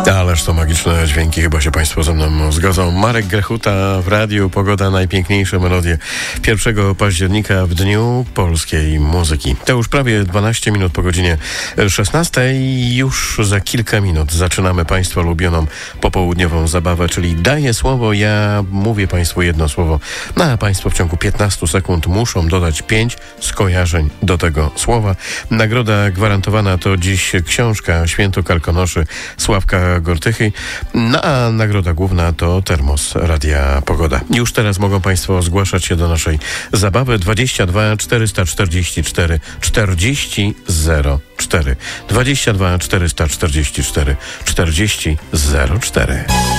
Ależ to magiczne dźwięki, chyba się Państwo ze mną zgodzą. Marek Grechuta w radiu Pogoda, najpiękniejsze melodie 1 października w Dniu Polskiej Muzyki. To już prawie 12 minut po godzinie 16 i już za kilka minut zaczynamy Państwa ulubioną popołudniową zabawę, czyli daję słowo, ja mówię Państwu jedno słowo, no a Państwo w ciągu 15 sekund muszą dodać 5 skojarzeń do tego słowa. Nagroda gwarantowana to dziś książka Święto Karkonoszy Sławka Gortychy, no a nagroda główna to termos Radia Pogoda. Już teraz mogą Państwo zgłaszać się do naszej zabawy 22 444 40 04 22 444 40 04.